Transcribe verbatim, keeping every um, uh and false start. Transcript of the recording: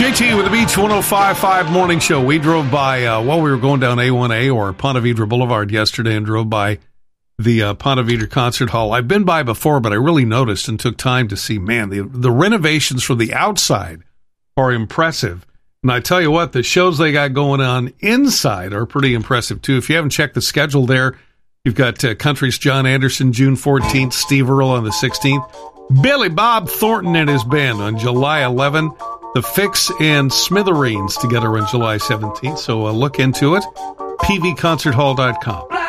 J T with the Beach one oh five point five Morning Show. We drove by, uh, while we were going down A one A or Ponte Vedra Boulevard yesterday and drove by the uh, Ponte Vedra Concert Hall. I've been by before, but I really noticed and took time to see, man, the, the renovations from the outside are impressive. And I tell you what, the shows they got going on inside are pretty impressive, too. If you haven't checked the schedule there, you've got uh, Country's John Anderson, June fourteenth, Steve Earle on the sixteenth, Billy Bob Thornton and his band on July eleventh, The Fix and Smithereens together on July seventeenth. So uh, look into it, p v concert hall dot com.